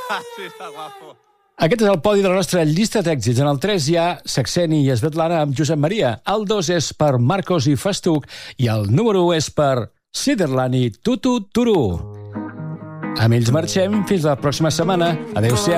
Sí, està guapo. Aquest és el podi de la nostra llista d'èxits. En el 3 hi ha Saxeni i Svetlana amb Josep Maria. El 2 és per Marcos i Festuc. I el número 1 és per Siderland i Tutu Turu. Amb ells marxem fins la pròxima setmana. Adéu-siau.